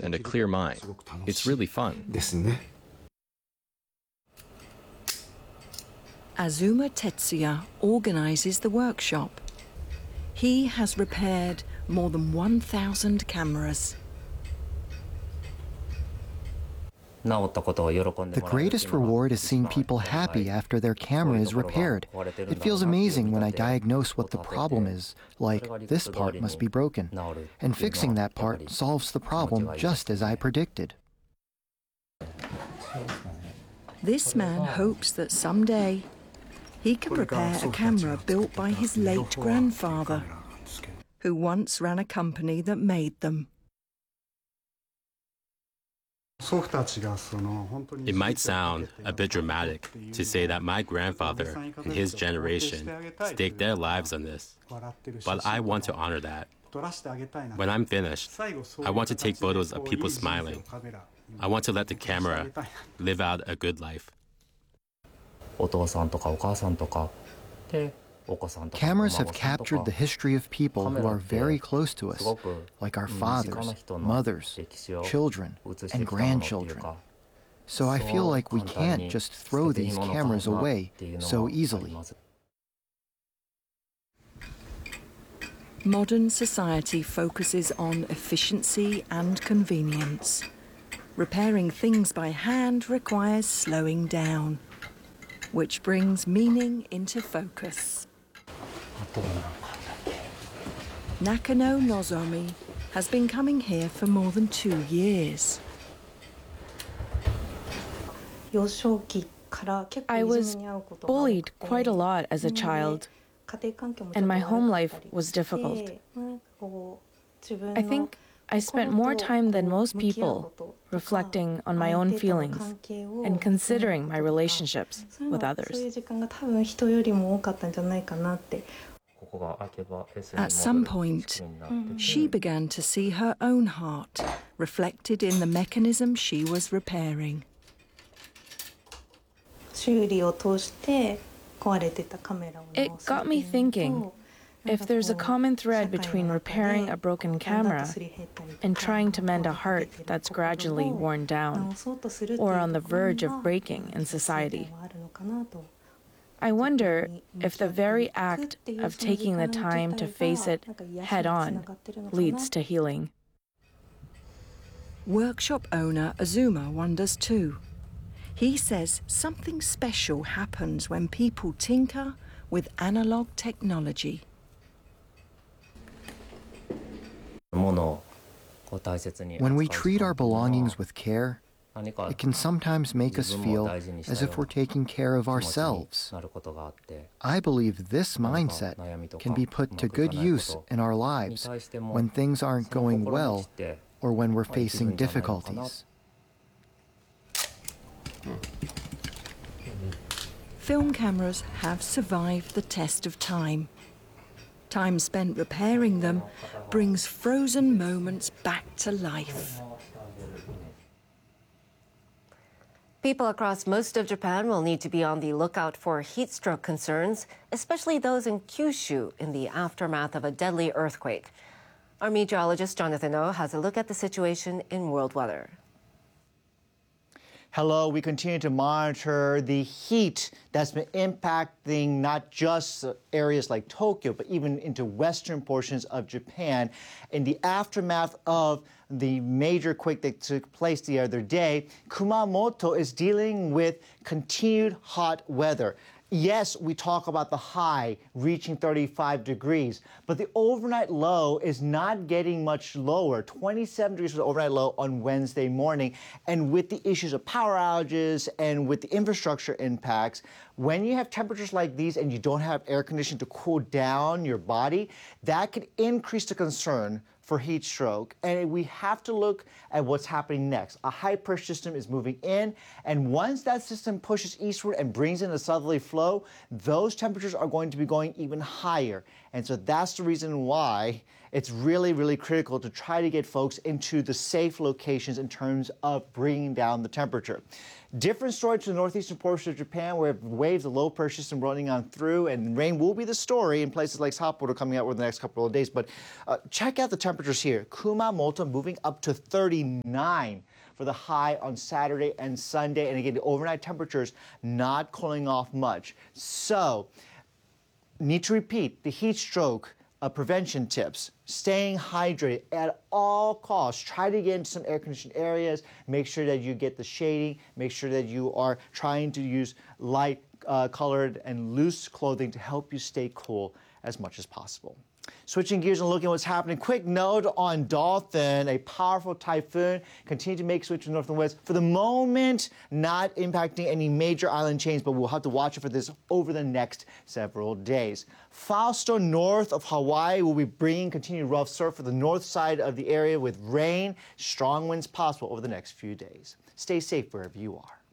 and a clear mind. It's really fun. ですね。 Azuma Tetsuya organizes the workshop. He has repaired more than 1,000 cameras. The greatest reward is seeing people happy after their camera is repaired. It feels amazing when I diagnose what the problem is, like this part must be broken. And fixing that part solves the problem just as I predicted. This man hopes that someday he can repair a camera built by his late grandfather, who once ran a company that made them. It might sound a bit dramatic to say that my grandfather and his generation staked their lives on this, but I want to honor that. When I'm finished, I want to take photos of people smiling. I want to let the camera live out a good life. Cameras have captured the history of people who are very close to us, like our fathers, mothers, children, and grandchildren. So I feel like we can't just throw these cameras away so easily. Modern society focuses on efficiency and convenience. Repairing things by hand requires slowing down, which brings meaning into focus. Nakano Nozomi has been coming here for more than 2 years. I was bullied quite a lot as a child, and my home life was difficult. I think I spent more time than most people reflecting on my own feelings and considering my relationships with others. At some point, she began to see her own heart reflected in the mechanism she was repairing. It got me thinking, if there's a common thread between repairing a broken camera and trying to mend a heart that's gradually worn down or on the verge of breaking in society, I wonder if the very act of taking the time to face it head-on leads to healing. Workshop owner Azuma wonders too. He says something special happens when people tinker with analog technology. When we treat our belongings with care, it can sometimes make us feel as if we're taking care of ourselves. I believe this mindset can be put to good use in our lives when things aren't going well or when we're facing difficulties. Film cameras have survived the test of time. Time spent repairing them brings frozen moments back to life. People across most of Japan will need to be on the lookout for heat stroke concerns, especially those in Kyushu in the aftermath of a deadly earthquake. Our meteorologist Jonathan Oh has a look at the situation in World Weather. Hello, we continue to monitor the heat that's been impacting not just areas like Tokyo, but even into western portions of Japan. In the aftermath of the major quake that took place the other day, Kumamoto is dealing with continued hot weather. Yes, we talk about the high reaching 35 degrees, but the overnight low is not getting much lower. 27 degrees was the overnight low on Wednesday morning. And with the issues of power outages and with the infrastructure impacts, when you have temperatures like these and you don't have air conditioning to cool down your body, that could increase the concern for heat stroke. And we have to look at what's happening next. A high pressure system is moving in, and once that system pushes eastward and brings in a southerly flow, those temperatures are going to be going even higher. And so that's the reason why it's really, really critical to try to get folks into the safe locations in terms of bringing down the temperature. Different story to the northeastern portion of Japan, where waves of low pressure system running on through, and rain will be the story in places like Sapporo coming out over the next couple of days. But check out the temperatures here. Kumamoto moving up to 39 for the high on Saturday and Sunday. And again, the overnight temperatures not cooling off much. So, need to repeat the heat stroke prevention tips. Staying hydrated at all costs. Try to get into some air-conditioned areas. Make sure that you get the shading. Make sure that you are trying to use light colored and loose clothing to help you stay cool as much as possible. Switching gears and looking at what's happening. Quick note on Dolphin, a powerful typhoon. Continue to make switch to north and west. For the moment, not impacting any major island chains, but we'll have to watch for this over the next several days. Fausto north of Hawaii will be bringing continued rough surf for the north side of the area with rain, strong winds possible over the next few days. Stay safe wherever you are.